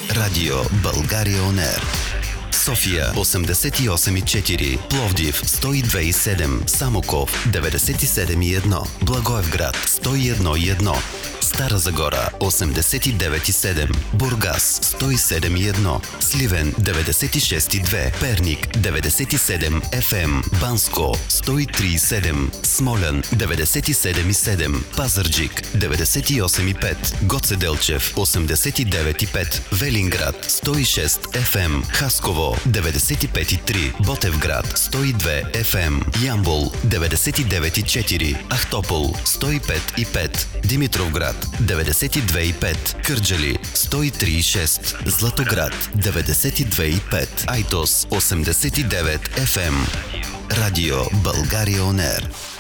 Радио България On Air. София 88,4, Пловдив 102,7, Самоков 97,1, Благоевград 101,1, Стара Загора 89,7, Бургас 107,1, Сливен 96,2, Перник 97 FM, Банско 103,7, Смолян 97,7, Пазарджик 98,5, Гоце Делчев 89,5, Велинград 106 FM, Хасково 95,3, Ботевград 102 FM, Ямбол 99,4, Ахтопол 105,5, Димитровград 92,5, Кърджали 103,6, Златоград 92,5, Айтос 89 FM. Радио България On Air.